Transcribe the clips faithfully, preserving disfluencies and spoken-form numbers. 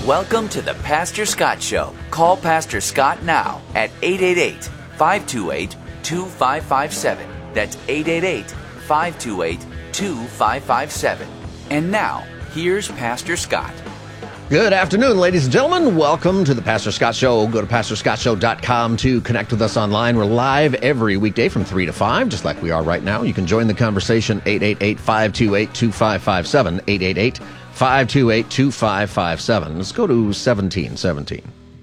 Welcome to the Pastor Scott Show. Call Pastor Scott now at eight eight eight, five two eight, two five five seven. That's eight eight eight, five two eight, two five five seven. And now, here's Pastor Scott. Good afternoon, ladies and gentlemen. Welcome to the Pastor Scott Show. Go to pastor scott show dot com to connect with us online. We're live every weekday from three to five, just like we are right now. You can join the conversation, eight eight eight, five two eight, two five five seven, eight eight eight, five two eight, two five five seven. Let's go to seventeen seventeen.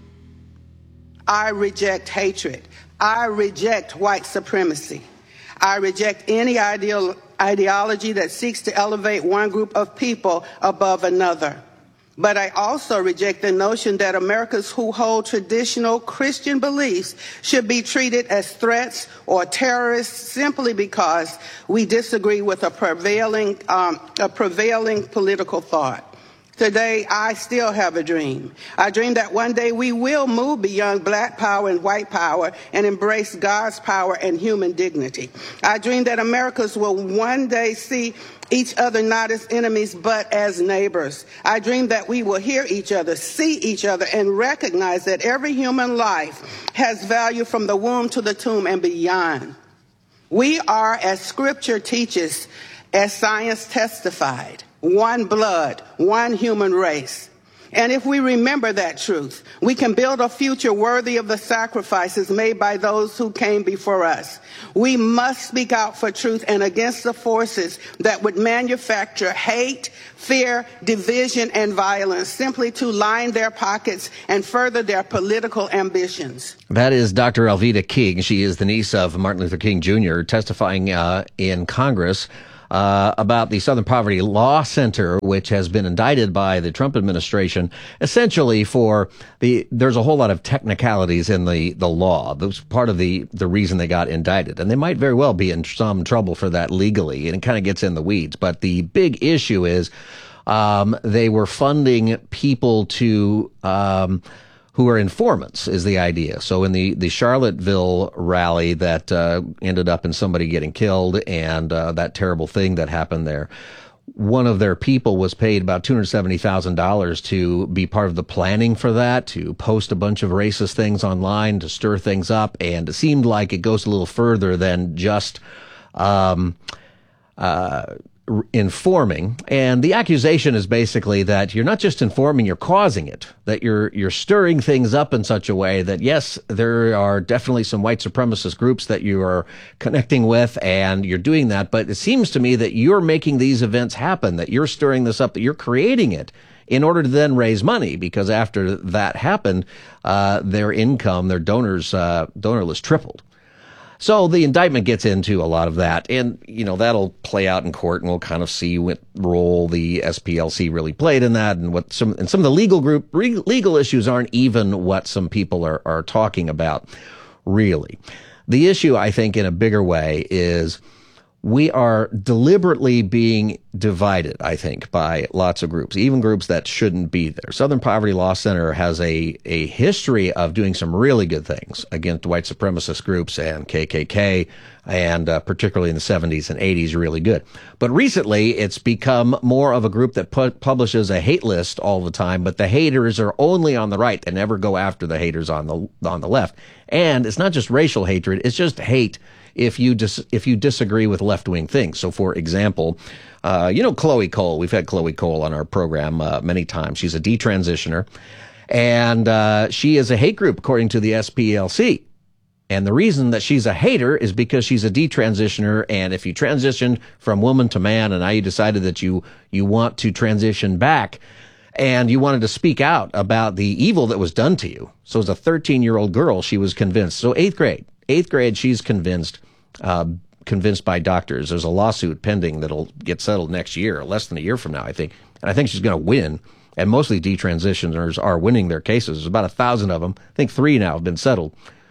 I reject hatred. I reject white supremacy. I reject any ideal, ideology that seeks to elevate one group of people above another. But I also reject the notion that Americans who hold traditional Christian beliefs should be treated as threats or terrorists simply because we disagree with a prevailing, um, a prevailing political thought. Today, I still have a dream. I dream that one day we will move beyond black power and white power and embrace God's power and human dignity. I dream that Americans will one day see each other not as enemies, but as neighbors. I dream that we will hear each other, see each other, and recognize that every human life has value from the womb to the tomb and beyond. We are, as Scripture teaches, as science testified, one blood, one human race. And if we remember that truth, we can build a future worthy of the sacrifices made by those who came before us. We must speak out for truth and against the forces that would manufacture hate, fear, division, and violence simply to line their pockets and further their political ambitions. That is Doctor Alveda King. She is the niece of Martin Luther King Junior, testifying uh, in Congress Uh, about the Southern Poverty Law Center, which has been indicted by the Trump administration, essentially for the, there's a whole lot of technicalities in the, the law. That's part of the, the reason they got indicted. And they might very well be in some trouble for that legally, and it kind of gets in the weeds. But the big issue is, um, they were funding people to, um, who are informants, is the idea. So in the, the Charlottesville rally that uh, ended up in somebody getting killed and uh, that terrible thing that happened there, one of their people was paid about two hundred seventy thousand dollars to be part of the planning for that, to post a bunch of racist things online, to stir things up. And it seemed like it goes a little further than just um, uh informing. And the accusation is basically that you're not just informing, you're causing it, that you're you're stirring things up in such a way that, yes, there are definitely some white supremacist groups that you are connecting with, and you're doing that, but it seems to me that you're making these events happen, that you're stirring this up, that you're creating it in order to then raise money, because after that happened, uh their income, their donors uh donor list tripled. So the indictment gets into a lot of that, and, you know, that'll play out in court, and we'll kind of see what role the S P L C really played in that, and what some, and some of the legal group, re, legal issues aren't even what some people are, are talking about, really. The issue, I think, in a bigger way is we are deliberately being divided, I think, by lots of groups, even groups that shouldn't be there. Southern Poverty Law Center has a, a history of doing some really good things against white supremacist groups and K K K, and uh, particularly in the seventies and eighties, really good. But recently, it's become more of a group that pu- publishes a hate list all the time, but the haters are only on the right and never go after the haters on the on the left. And it's not just racial hatred, it's just hate if you dis- if you disagree with left-wing things. So, for example, uh, you know Chloe Cole. We've had Chloe Cole on our program uh, many times. She's a detransitioner, and uh, she is a hate group, according to the S P L C. And the reason that she's a hater is because she's a detransitioner, and if you transition from woman to man, and now you decided that you you want to transition back, and you wanted to speak out about the evil that was done to you. So as a thirteen-year-old girl, she was convinced. So eighth grade. Eighth grade, she's convinced, uh, convinced by doctors. There's a lawsuit pending that'll get settled next year, less than a year from now, I think. And I think she's going to win. And mostly detransitioners are winning their cases. There's about a thousand of them. I think three now have been settled.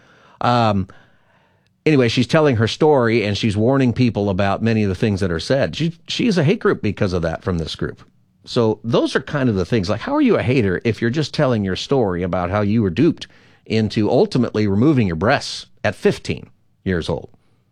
Um, anyway, she's telling her story, and she's warning people about many of the things that are said. She, she's a hate group because of that from this group. So those are kind of the things. Like, how are you a hater if you're just telling your story about how you were duped into ultimately removing your breasts at fifteen years old,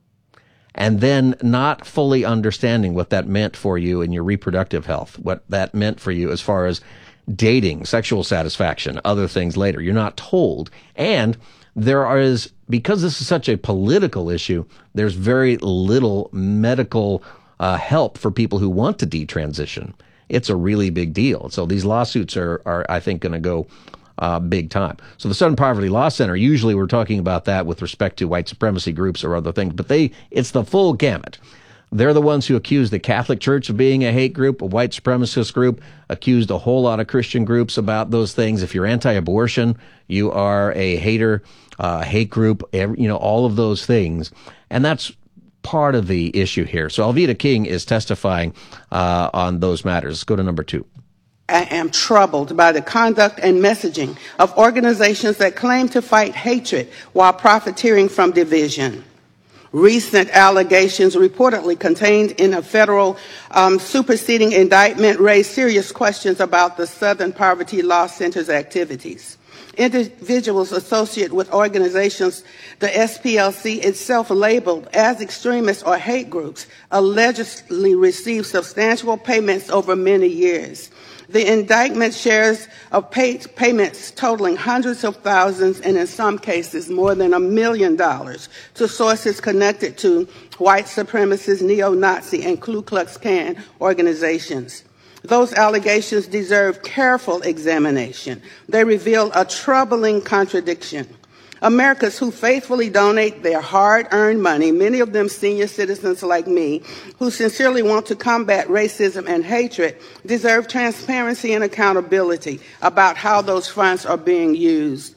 and then not fully understanding what that meant for you in your reproductive health, what that meant for you as far as dating, sexual satisfaction, other things later. You're not told. And there is, because this is such a political issue, there's very little medical uh, help for people who want to detransition. It's a really big deal. So these lawsuits are, are I think, going to go uh, big time. So the Southern Poverty Law Center, usually we're talking about that with respect to white supremacy groups or other things, but they it's the full gamut. They're the ones who accused the Catholic Church of being a hate group, a white supremacist group, accused a whole lot of Christian groups about those things. If you're anti-abortion, you are a hater, uh, hate group, every, you know, all of those things. And that's part of the issue here. So Alveda King is testifying uh, on those matters. Let's go to number two. I am troubled by the conduct and messaging of organizations that claim to fight hatred while profiteering from division. Recent allegations reportedly contained in a federal um, superseding indictment raise serious questions about the Southern Poverty Law Center's activities. Individuals associated with organizations the S P L C itself labeled as extremist or hate groups allegedly received substantial payments over many years. The indictment shares of pay- payments totaling hundreds of thousands and in some cases more than a million dollars to sources connected to white supremacist, neo-Nazi, and Ku Klux Klan organizations. Those allegations deserve careful examination. They reveal a troubling contradiction. Americans who faithfully donate their hard-earned money, many of them senior citizens like me, who sincerely want to combat racism and hatred, deserve transparency and accountability about how those funds are being used.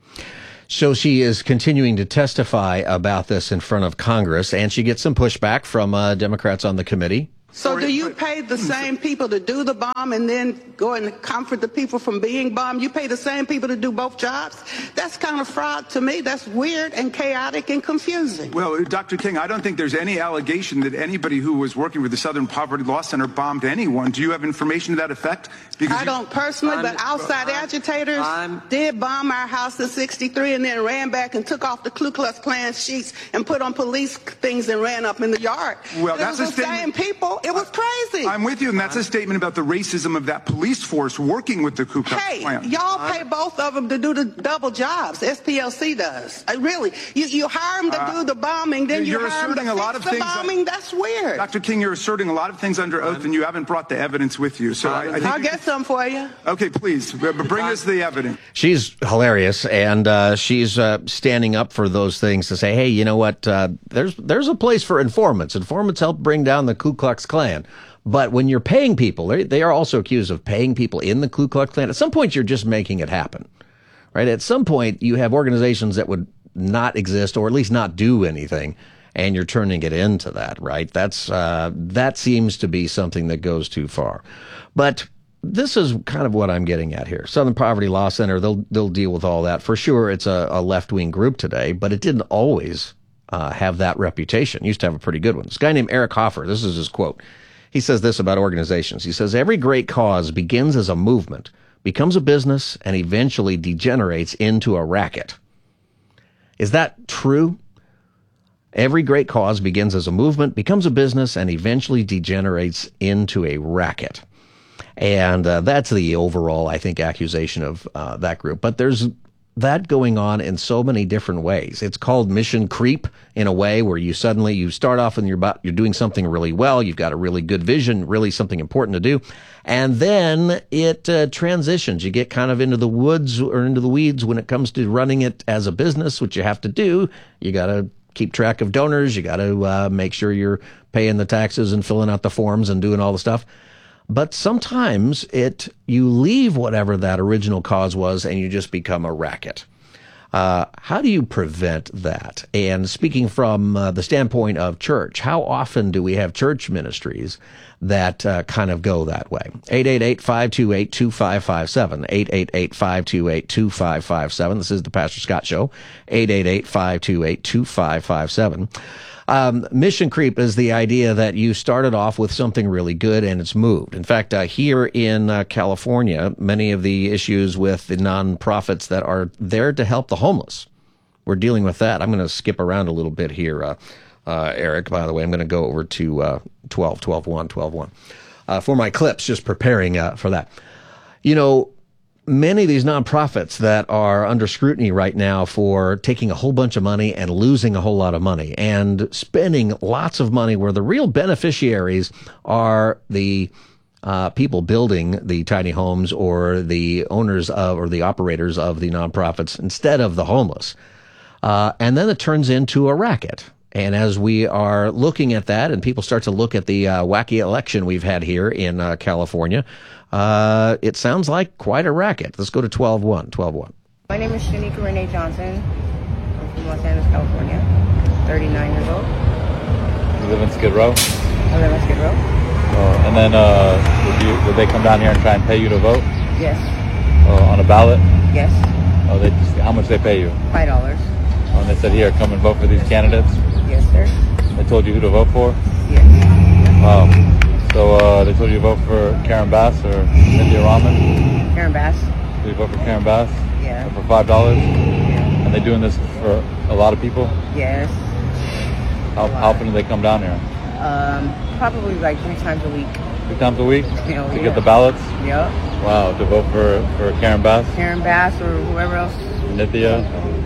So she is continuing to testify about this in front of Congress, and she gets some pushback from uh, Democrats on the committee. So do you pay the same people to do the bomb and then go and comfort the people from being bombed? You pay the same people to do both jobs? That's kind of fraud to me. That's weird and chaotic and confusing. Well, Doctor King, I don't think there's any allegation that anybody who was working with the Southern Poverty Law Center bombed anyone. Do you have information to that effect? Because I don't personally, I'm, but outside I'm, agitators I'm, did bomb our house in sixty-three and then ran back and took off the Ku Klux Klan sheets and put on police things and ran up in the yard. Well, it that's was a the statement. same people. It was crazy. I'm with you, and that's a statement about the racism of that police force working with the Ku Klux hey, Klan. Hey, y'all pay both of them to do the double jobs. S P L C does. I really, you, you hire them to uh, do the bombing, then you hire them to a lot fix of the things bombing. That's weird. Doctor King, you're asserting a lot of things under oath, and you haven't brought the evidence with you. So I, I think I'll get some for you. Okay, please, bring us the evidence. She's hilarious, and uh, she's uh, standing up for those things to say, hey, you know what, uh, there's there's a place for informants. Informants help bring down the Ku Klux Klan. But when you're paying people, they, they are also accused of paying people in the Ku Klux Klan. At some point, you're just making it happen, right? At some point, you have organizations that would not exist or at least not do anything, and you're turning it into that, right? That's uh, that seems to be something that goes too far. But this is kind of what I'm getting at here. Southern Poverty Law Center, they'll they'll deal with all that. For sure, it's a, a left-wing group today, but it didn't always uh, have that reputation. It used to have a pretty good one. This guy named Eric Hoffer, this is his quote. He says this about organizations. He says, every great cause begins as a movement, becomes a business, and eventually degenerates into a racket. Is that true? Every great cause begins as a movement, becomes a business, and eventually degenerates into a racket. And uh, that's the overall, I think, accusation of uh, that group. But there's that going on in so many different ways. It's called mission creep in a way where you suddenly, you start off and you're about, you're doing something really well. You've got a really good vision, really something important to do. And then it uh, transitions. You get kind of into the woods or into the weeds when it comes to running it as a business, which you have to do. You got to keep track of donors. You got to uh, make sure you're paying the taxes and filling out the forms and doing all the stuff. But sometimes it you leave whatever that original cause was and you just become a racket. Uh, how do you prevent that? And speaking from uh, the standpoint of church, how often do we have church ministries that uh, kind of go that way? eight eight eight, five two eight, two five five seven, eight eight eight, five two eight, two five five seven. This is the Pastor Scott Show, eight eight eight, five two eight, two five five seven. Um, mission creep is the idea that you started off with something really good and it's moved. In fact, uh, here in uh, California, many of the issues with the nonprofits that are there to help the homeless, we're dealing with that. I'm going to skip around a little bit here, uh, uh, Eric, by the way. I'm going to go over to uh, twelve, twelve one, twelve one uh, for my clips, just preparing uh, for that. You know, many of these nonprofits that are under scrutiny right now for taking a whole bunch of money and losing a whole lot of money and spending lots of money where the real beneficiaries are the uh, people building the tiny homes or the owners of or the operators of the nonprofits instead of the homeless. Uh, and then it turns into a racket. And as we are looking at that and people start to look at the uh, wacky election we've had here in uh, California, uh, it sounds like quite a racket. Let's go to twelve one. twelve one. My name is Shanika Renee Johnson. I'm from Los Angeles, California. thirty-nine years old. You live in Skid Row? I live in Skid Row. Oh, and then uh, would, you, would they come down here and try and pay you to vote? Yes. Oh, on a ballot? Yes. Oh, they just, how much they pay you? Five dollars. Oh, and they said, here, come and vote for these candidates? Yes, sir. They told you who to vote for? Yes. Wow. So uh, they told you to vote for Karen Bass or Cynthia Rahman? Karen Bass. Did you vote for Karen Bass? Yeah. For five dollars? Yeah. And they doing this for a lot of people? Yes. How, how often do they come down here? Um, probably like three times a week. Three times a week? Yeah, to yeah. get the ballots? Yep. Wow, to vote for, for Karen Bass? Karen Bass or whoever else. Nithya?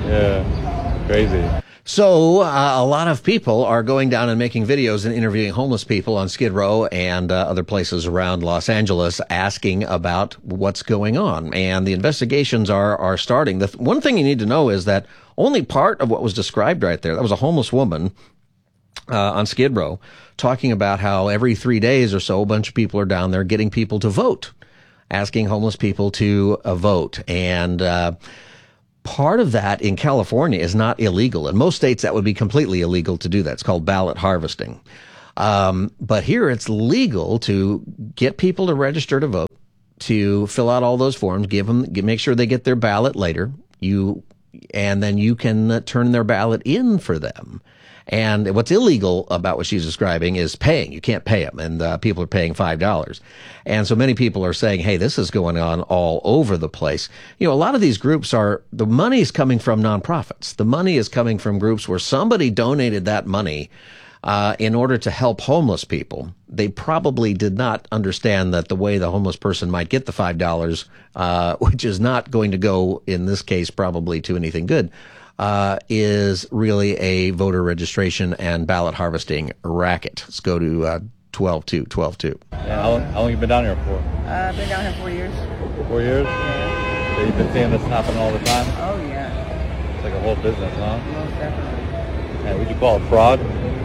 Yeah. Crazy. So uh, a lot of people are going down and making videos and interviewing homeless people on Skid Row and uh, other places around Los Angeles asking about what's going on. And the investigations are are starting. The th- one thing you need to know is that only part of what was described right there, that was a homeless woman uh, on Skid Row talking about how every three days or so a bunch of people are down there getting people to vote, asking homeless people to uh, vote. And uh part of that in California is not illegal. In most states, that would be completely illegal to do that. It's called ballot harvesting. Um, but here it's legal to get people to register to vote, to fill out all those forms, give them, make sure they get their ballot later. You, and then you can uh, turn their ballot in for them. And what's illegal about what she's describing is paying. You can't pay them, and uh, people are paying five dollars. And so many people are saying, hey, this is going on all over the place. You know, a lot of these groups are, the money is coming from nonprofits. The money is coming from groups where somebody donated that money uh, in order to help homeless people. They probably did not understand that the way the homeless person might get the five dollars, uh, which is not going to go, in this case, probably to anything good, Uh, is really a voter registration and ballot harvesting racket. Let's go to uh, twelve two, twelve two. Yeah, how, long, how long you been down here for? Uh, I've been down here four years. Four years? Yeah. So you've been seeing this happen all the time? Oh, yeah. It's like a whole business, huh? Most definitely. And would you call it fraud?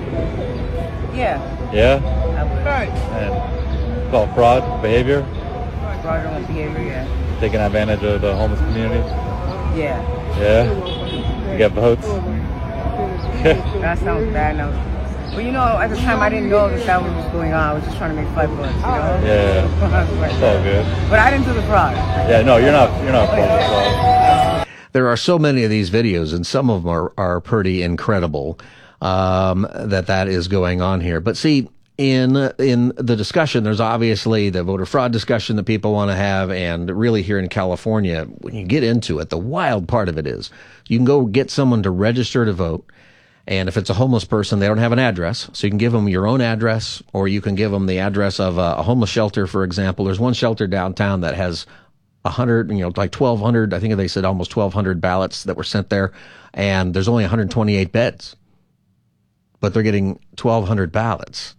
Yeah. Yeah? I would. And you call it fraud behavior? Fraudulent behavior, yeah. Taking advantage of the homeless community? Yeah. Yeah? You get votes? That sounds bad now. Well, you know, at the time I didn't know that that was what's going on. I was just trying to make five bucks, you know? Yeah. It's all good. But I didn't do the fraud. Yeah, no, you're not, you're not part of the fraud. There are so many of these videos, and some of them are, are pretty incredible, um, that that is going on here. But see, in in the discussion, there's obviously the voter fraud discussion that people want to have, and really here in California, when you get into it, the wild part of it is you can go get someone to register to vote, and if it's a homeless person, they don't have an address, so you can give them your own address, or you can give them the address of a, a homeless shelter, for example. There's one shelter downtown that has a hundred, you know, like twelve hundred, I think they said almost twelve hundred ballots that were sent there, and there's only one hundred twenty-eight beds, but they're getting twelve hundred ballots.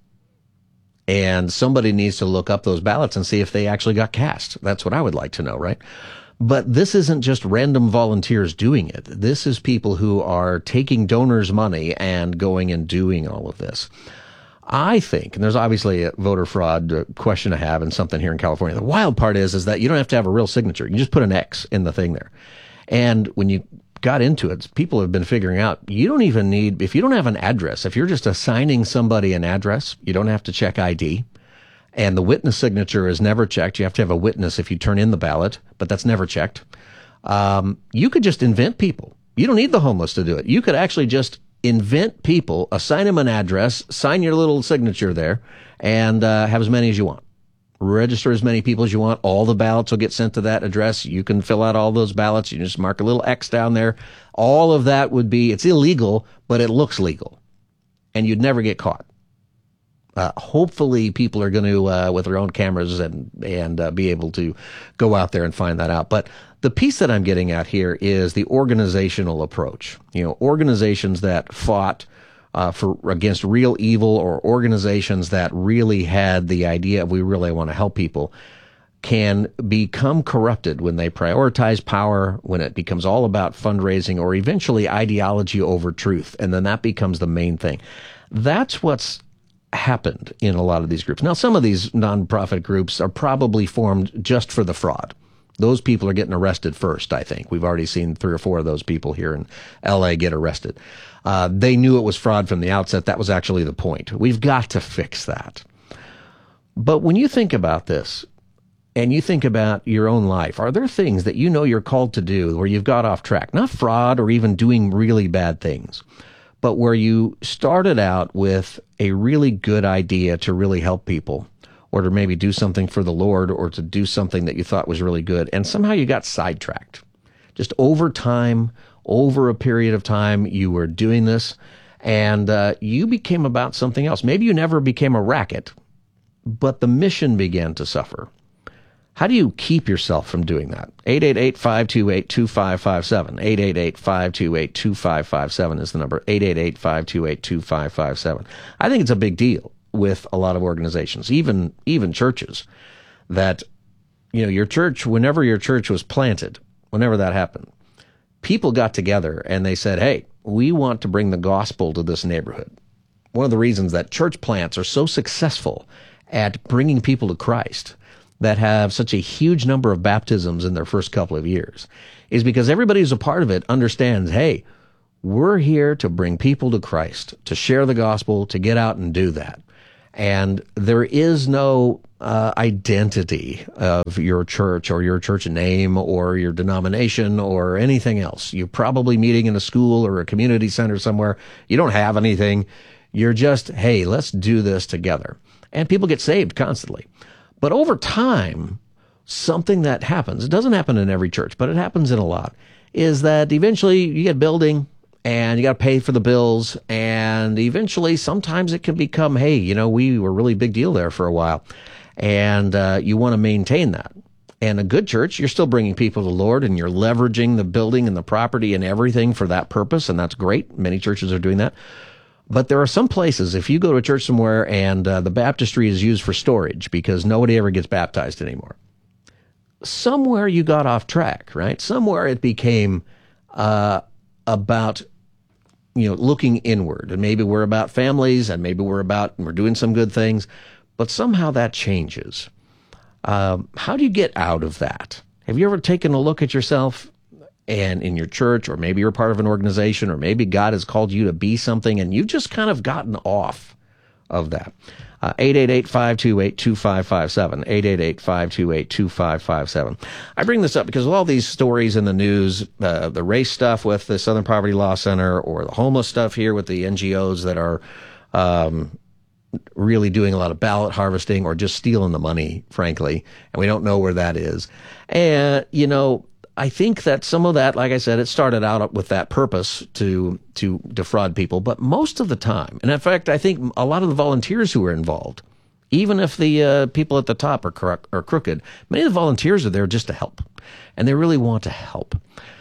And somebody needs to look up those ballots and see if they actually got cast. That's what I would like to know, right? But this isn't just random volunteers doing it. This is people who are taking donors' money and going and doing all of this. I think, and there's obviously a voter fraud question to have and something here in California. The wild part is, is that you don't have to have a real signature. You just put an X in the thing there. And when you got into it, people have been figuring out you don't even need, if you don't have an address, if you're just assigning somebody an address, you don't have to check I D. And the witness signature is never checked. You have to have a witness if you turn in the ballot, but that's never checked. Um, you could just invent people. You don't need the homeless to do it. You could actually just invent people, assign them an address, sign your little signature there, and uh, have as many as you want. Register as many people as you want. All the ballots will get sent to that address. You can fill out all those ballots. You just mark a little X down there. All of that would be, it's illegal, but it looks legal. And you'd never get caught. Uh, hopefully people are going to, uh, with their own cameras and, and uh, be able to go out there and find that out. But the piece that I'm getting at here is the organizational approach. You know, organizations that fought uh, for against real evil, or organizations that really had the idea of we really want to help people, can become corrupted when they prioritize power, when it becomes all about fundraising, or eventually ideology over truth. And then that becomes the main thing. That's what's happened in a lot of these groups. Now, some of these nonprofit groups are probably formed just for the fraud. Those people are getting arrested first, I think. We've already seen three or four of those people here in L A get arrested. Uh, they knew it was fraud from the outset. That was actually the point. We've got to fix that. But when you think about this, and you think about your own life, are there things that you know you're called to do where you've got off track? Not fraud or even doing really bad things, but where you started out with a really good idea to really help people, or to maybe do something for the Lord, or to do something that you thought was really good, and somehow you got sidetracked. Just over time, over a period of time, you were doing this, and uh, you became about something else. Maybe you never became a racket, but the mission began to suffer. How do you keep yourself from doing that? eight eight eight, five two eight, two five five seven. eight eight eight, five two eight, two five five seven is the number. eight eight eight, five two eight, two five five seven. I think it's a big deal with a lot of organizations, even even churches, that, you know, your church, whenever your church was planted, whenever that happened, people got together and they said, hey, we want to bring the gospel to this neighborhood. One of the reasons that church plants are so successful at bringing people to Christ, that have such a huge number of baptisms in their first couple of years, is because everybody who's a part of it understands, hey, we're here to bring people to Christ, to share the gospel, to get out and do that. And there is no uh, identity of your church or your church name or your denomination or anything else. You're probably meeting in a school or a community center somewhere. You don't have anything. You're just, hey, let's do this together. And people get saved constantly. But over time, something that happens, it doesn't happen in every church, but it happens in a lot, is that eventually you get building and you got to pay for the bills, and eventually sometimes it can become, hey, you know, we were a really big deal there for a while, and uh, you want to maintain that. And a good church, you're still bringing people to the Lord, and you're leveraging the building and the property and everything for that purpose, and that's great. Many churches are doing that. But there are some places, if you go to a church somewhere and uh, the baptistry is used for storage because nobody ever gets baptized anymore, somewhere you got off track, right? Somewhere it became uh, about, you know, looking inward. And maybe we're about families, and maybe we're about, we're doing some good things, but somehow that changes. Um, how do you get out of that? Have you ever taken a look at yourself and in your church, or maybe you're part of an organization, or maybe God has called you to be something, and you've just kind of gotten off of that? Uh, eight eight eight, five two eight, two five five seven, eight eight eight, five two eight, two five five seven. I bring this up because of all these stories in the news, uh, the race stuff with the Southern Poverty Law Center, or the homeless stuff here with the N G Os that are um, really doing a lot of ballot harvesting, or just stealing the money, frankly, and we don't know where that is. And, you know, I think that some of that, like I said, it started out with that purpose to to defraud people, but most of the time, and in fact, I think a lot of the volunteers who are involved, even if the uh, people at the top are, cro- are crooked, many of the volunteers are there just to help, and they really want to help.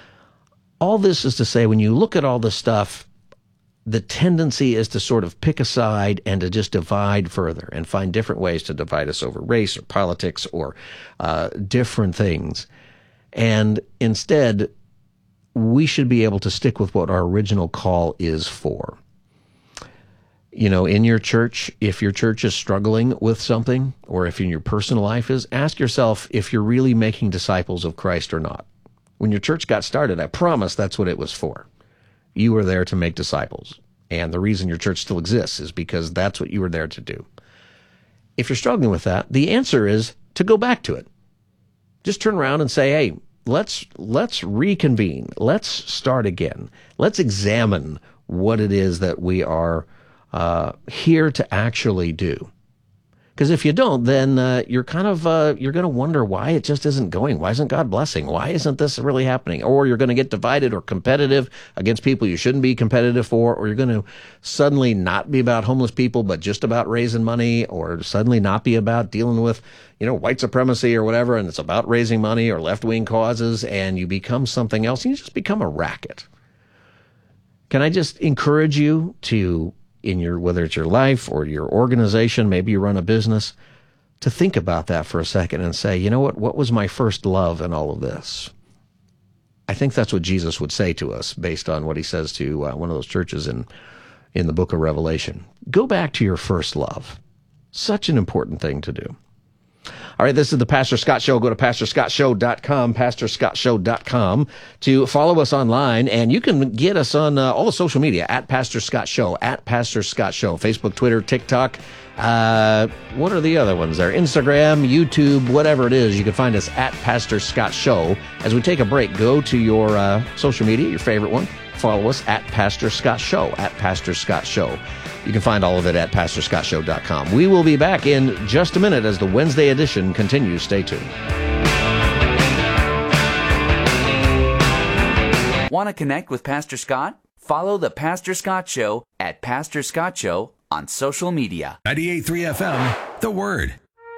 All this is to say, when you look at all this stuff, the tendency is to sort of pick a side and to just divide further and find different ways to divide us over race or politics or uh, different things. And instead, we should be able to stick with what our original call is for. You know, in your church, if your church is struggling with something, or if in your personal life is, ask yourself if you're really making disciples of Christ or not. When your church got started, I promise that's what it was for. You were there to make disciples. And the reason your church still exists is because that's what you were there to do. If you're struggling with that, the answer is to go back to it. Just turn around and say, hey, let's let's reconvene. Let's start again. Let's examine what it is that we are uh, here to actually do. Because if you don't, then uh, you're kind of, uh, you're going to wonder why it just isn't going. Why isn't God blessing? Why isn't this really happening? Or you're going to get divided or competitive against people you shouldn't be competitive for, or you're going to suddenly not be about homeless people, but just about raising money, or suddenly not be about dealing with, you know, white supremacy or whatever, and it's about raising money or left-wing causes, and you become something else, and you just become a racket. Can I just encourage you to, in your, whether it's your life or your organization, maybe you run a business, to think about that for a second and say, you know what, what was my first love in all of this? I think that's what Jesus would say to us based on what he says to uh, one of those churches in, in the book of Revelation. Go back to your first love. Such an important thing to do. All right, this is the Pastor Scott Show. Go to pastor scott show dot com, pastor scott show dot com to follow us online, and you can get us on uh, all the social media, at Pastor Scott Show, at Pastor Scott Show, Facebook, Twitter, TikTok. Uh, what are the other ones there? Instagram, YouTube, whatever it is. You can find us at Pastor Scott Show. As we take a break, go to your uh, social media, your favorite one. Follow us at Pastor Scott Show, at Pastor Scott Show. You can find all of it at pastor scott show dot com. We will be back in just a minute as the Wednesday edition continues. Stay tuned. Want to connect with Pastor Scott? Follow the Pastor Scott Show at Pastor Scott Show on social media. ninety-eight point three F M, The Word.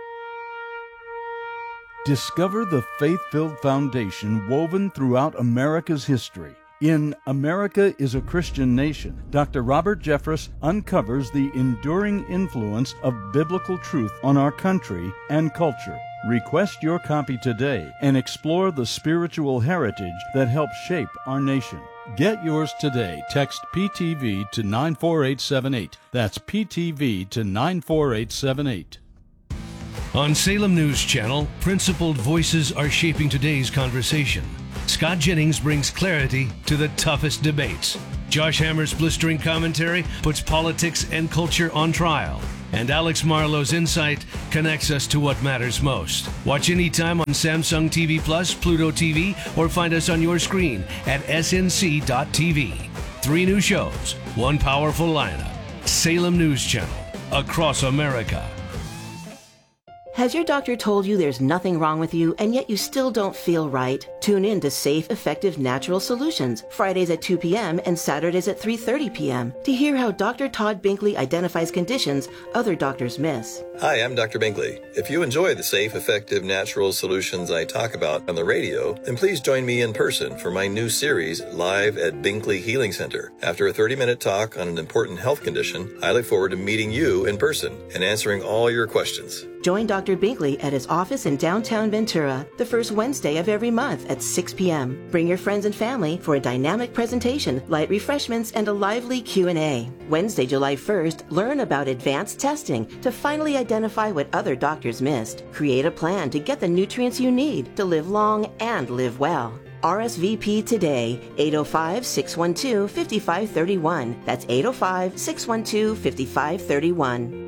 Discover the faith-filled foundation woven throughout America's history. In America is a Christian Nation, Doctor Robert Jeffress uncovers the enduring influence of biblical truth on our country and culture. Request your copy today and explore the spiritual heritage that helped shape our nation. Get yours today. Text P T V to nine four eight seven eight. That's P T V to nine four eight seven eight. On Salem News Channel, principled voices are shaping today's conversation. Scott Jennings brings clarity to the toughest debates. Josh Hammer's blistering commentary puts politics and culture on trial. And Alex Marlowe's insight connects us to what matters most. Watch anytime on Samsung T V Plus, Pluto T V, or find us on your screen at S N C dot T V. Three new shows, one powerful lineup. Salem News Channel, across America. Has your doctor told you there's nothing wrong with you and yet you still don't feel right? Tune in to Safe, Effective Natural Solutions, Fridays at two p.m. and Saturdays at three thirty p.m. to hear how Doctor Todd Binkley identifies conditions other doctors miss. Hi, I'm Doctor Binkley. If you enjoy the safe, effective, natural solutions I talk about on the radio, then please join me in person for my new series, Live at Binkley Healing Center. After a thirty-minute talk on an important health condition, I look forward to meeting you in person and answering all your questions. Join Doctor Binkley at his office in downtown Ventura the first Wednesday of every month at six p.m. Bring your friends and family for a dynamic presentation, light refreshments, and a lively Q and A. Wednesday, July first, learn about advanced testing to finally identify what other doctors missed. Create a plan to get the nutrients you need to live long and live well. R S V P today, eight oh five, six one two, five five three one. That's eight oh five, six one two, five five three one.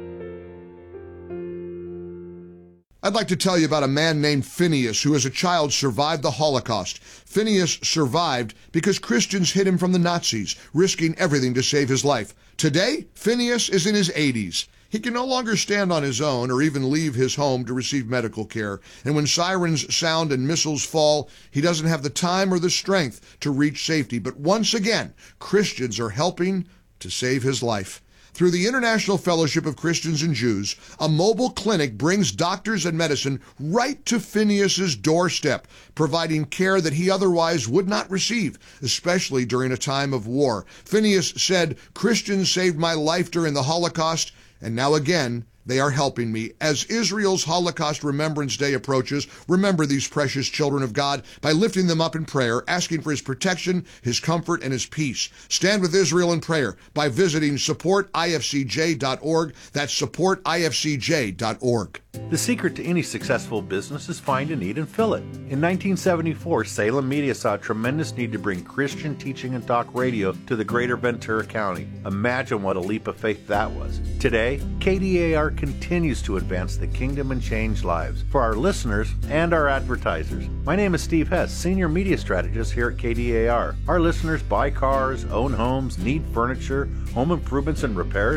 I'd like to tell you about a man named Phineas who as a child survived the Holocaust. Phineas survived because Christians hid him from the Nazis, risking everything to save his life. Today, Phineas is in his eighties. He can no longer stand on his own or even leave his home to receive medical care. And when sirens sound and missiles fall, he doesn't have the time or the strength to reach safety. But once again, Christians are helping to save his life. Through the International Fellowship of Christians and Jews, a mobile clinic brings doctors and medicine right to Phineas's doorstep, providing care that he otherwise would not receive, especially during a time of war. Phineas said, "Christians saved my life during the Holocaust, and now again, they are helping me." As Israel's Holocaust Remembrance Day approaches, remember these precious children of God by lifting them up in prayer, asking for his protection, his comfort, and his peace. Stand with Israel in prayer by visiting support I F C J dot org. That's support I F C J dot org. The secret to any successful business is find a need and fill it. In nineteen seventy-four, Salem Media saw a tremendous need to bring Christian teaching and talk radio to the greater Ventura County. Imagine what a leap of faith that was. Today, K D A R continues to advance the kingdom and change lives for our listeners and our advertisers. My name is Steve Hess, Senior Media Strategist here at K D A R. Our listeners buy cars, own homes, need furniture, home improvements and repairs.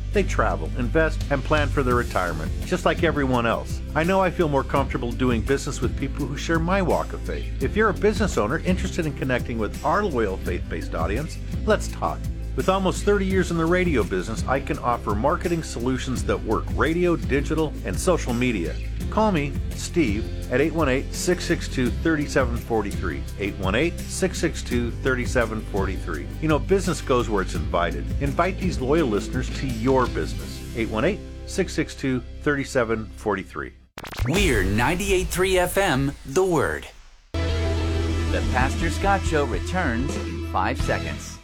They travel, invest, and plan for their retirement, just like everyone else. I know I feel more comfortable doing business with people who share my walk of faith. If you're a business owner interested in connecting with our loyal faith-based audience, let's talk. With almost thirty years in the radio business, I can offer marketing solutions that work radio, digital, and social media. Call me, Steve, at eight one eight, six six two, three seven four three. eight one eight, six six two, three seven four three. You know, business goes where it's invited. Invite these loyal listeners to your business. eight one eight, six six two, three seven four three. We're ninety-eight point three F M, The Word. The Pastor Scott Show returns in five seconds.